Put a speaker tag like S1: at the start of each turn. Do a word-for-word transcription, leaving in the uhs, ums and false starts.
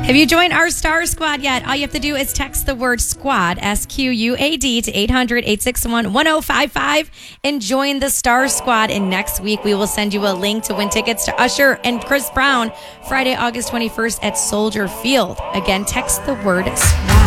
S1: Have you joined our Star Squad yet? All you have to do is text the word SQUAD, S Q U A D, to eight hundred, eight six one, one oh five five and join the Star Squad. And next week, we will send you a link to win tickets to Usher and Chris Brown Friday, August twenty-first at Soldier Field. Again, text the word SQUAD.